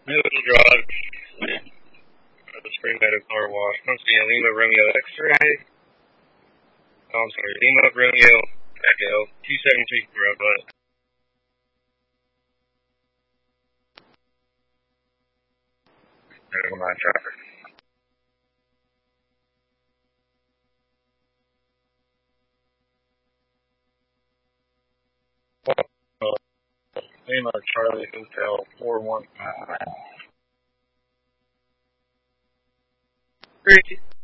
Middle Drive, the Spring Meadow Car Wash. I'm seeing Lima Romeo X-Ray. Oh, I'm sorry, Lima Romeo Echo 2724, but there's my traffic. Lima Charlie Hotel 415. Great.